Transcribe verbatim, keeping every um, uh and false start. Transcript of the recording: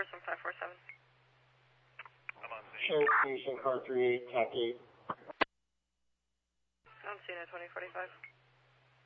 person five four seven. I'm on scene. Show station car three eight, T A C eight. I'm seeing at twenty forty-five.